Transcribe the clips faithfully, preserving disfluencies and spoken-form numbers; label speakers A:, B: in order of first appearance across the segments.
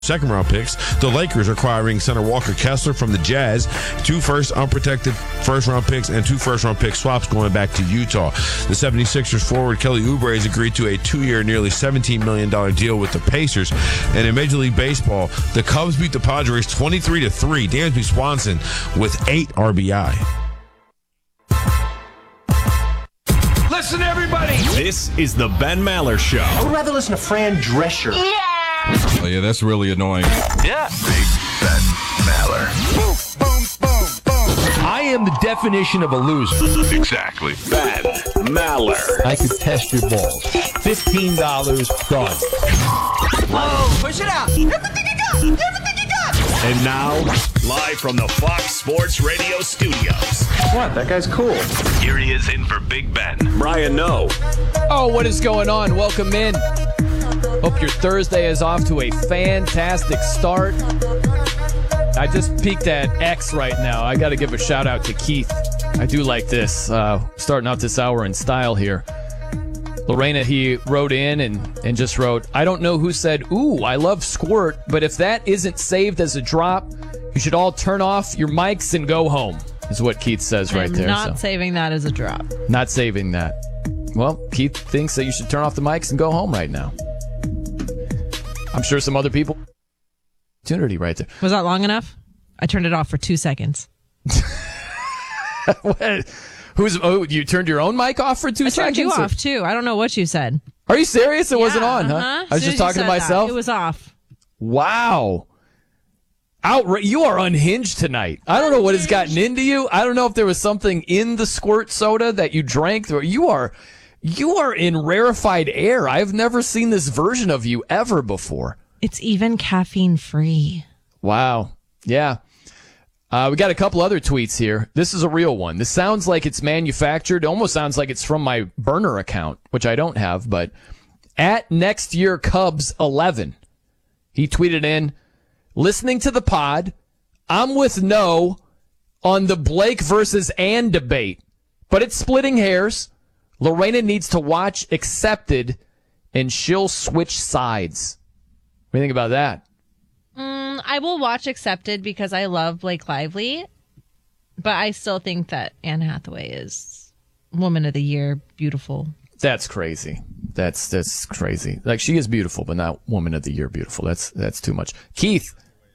A: Second round picks. The Lakers acquiring center Walker Kessler from the Jazz. Two first unprotected first round picks and two first round pick swaps going back to Utah. The seventy-sixers forward Kelly Oubre has agreed to a two-year, nearly seventeen million dollars deal with the Pacers. And in Major League Baseball, the Cubs beat the Padres twenty-three to three. Dansby Swanson with eight R B I.
B: Listen, everybody.
C: This is the Ben Maller Show.
D: I would rather listen to Fran Drescher.
B: Yeah.
E: Oh, yeah, that's really annoying.
B: Yeah.
C: Big Ben Maller.
B: Boom, boom, boom, boom. I am the definition of a loser.
C: Exactly. Ben Maller.
F: I could test your balls. fifteen dollars done.
G: Whoa, push it out. Everything you got. Everything you got.
C: And now, live from the Fox Sports Radio studios.
D: What? That guy's cool.
C: Here he is in for Big Ben. Brian Noe.
H: Oh, what is going on? Welcome in. Hope your Thursday is off to a fantastic start. I just peeked at X right now. I got to give a shout out to Keith. I do like this. Uh, starting out this hour in style here. Lorena, he wrote in and, and just wrote, I don't know who said, ooh, I love Squirt, but if that isn't saved as a drop, you should all turn off your mics and go home, is what Keith says right
I: I'm
H: there.
I: Not
H: so.
I: saving that as a drop.
H: Not saving that. Well, Keith thinks that you should turn off the mics and go home right now. I'm sure some other people. Opportunity right there.
I: Was that long enough? I turned it off for two seconds.
H: What? Who's? Oh, you turned your own mic off for two
I: I
H: seconds?
I: turned you
H: or?
I: off too. I don't know what you said.
H: Are you serious? It
I: Yeah,
H: wasn't on, huh?
I: uh-huh.
H: I was
I: Soon
H: just
I: as you
H: talking to
I: said
H: myself.
I: that, it was off.
H: Wow. Outra- you are unhinged tonight. I don't know what has gotten into you. I don't know if there was something in the Squirt soda that you drank. Or you are, you are in rarefied air. I've never seen this version of you ever before.
I: It's even caffeine free.
H: Wow. Yeah. Uh, we got a couple other tweets here. This is a real one. This sounds like it's manufactured. It almost sounds like it's from my burner account, which I don't have, but at next year Cubs eleven, he tweeted in, listening to the pod, I'm with no on the Blake versus Ann debate, but it's splitting hairs. Lorena needs to watch Accepted, and she'll switch sides. What do you think about that?
I: Mm, I will watch Accepted because I love Blake Lively, but I still think that Anne Hathaway is Woman of the Year, beautiful.
H: That's crazy. That's that's crazy. Like, she is beautiful, but not Woman of the Year beautiful. That's that's too much. Keith.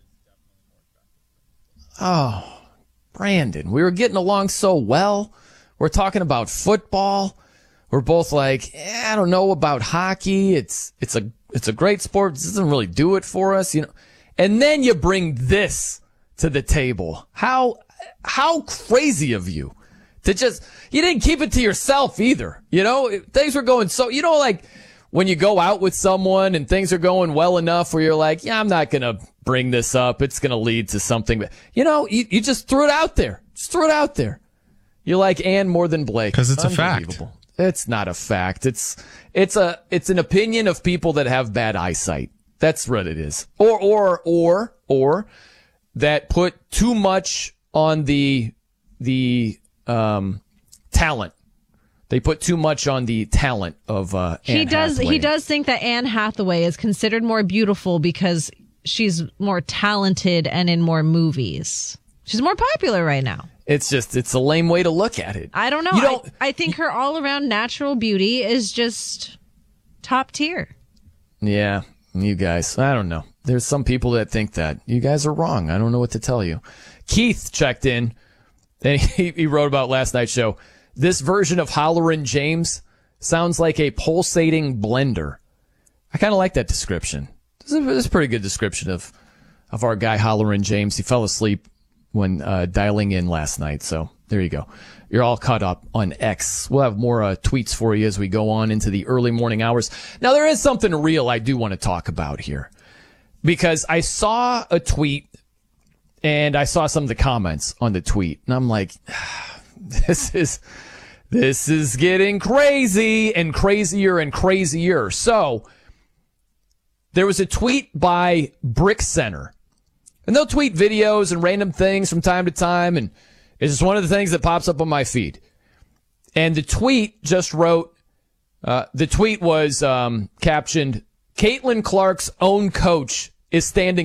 H: Oh, Brandon, we were getting along so well. We're talking about football. We're both like, eh, I don't know about hockey. It's it's a it's a great sport. It doesn't really do it for us, you know. And then you bring this to the table. How how crazy of you to just, you didn't keep it to yourself either. You know, things were going so, you know, like when you go out with someone and things are going well enough where you're like, yeah, I'm not going to bring this up. It's going to lead to something. But, you know, you, you just threw it out there. Just threw it out there. You like Ann more than Blake.
E: Because it's a fact.
H: It's not a fact. It's it's a it's an opinion of people that have bad eyesight. That's what it is. Or or or or that put too much on the the um talent. They put too much on the talent of uh Anne
I: He does
H: Hathaway.
I: he does think that Anne Hathaway is considered more beautiful because she's more talented and in more movies. She's more popular right now.
H: It's just, it's a lame way to look at it.
I: I don't know.
H: You don't,
I: I, I think her all-around natural beauty is just top tier.
H: Yeah, you guys. I don't know. There's some people that think that. You guys are wrong. I don't know what to tell you. Keith checked in, and he, he wrote about last night's show. This version of Halloran James sounds like a pulsating blender. I kind of like that description. This is, a, this is a pretty good description of, of our guy Halloran James. He fell asleep when uh, dialing in last night. So there you go. You're all caught up on X. We'll have more uh, tweets for you as we go on into the early morning hours. Now, there is something real I do want to talk about here, because I saw a tweet and I saw some of the comments on the tweet, and I'm like, this is this is getting crazy and crazier and crazier. So there was a tweet by Brick Center. And they'll tweet videos and random things from time to time, and it's just one of the things that pops up on my feed. And the tweet just wrote, uh, the tweet was um, captioned, Caitlin Clark's own coach is standing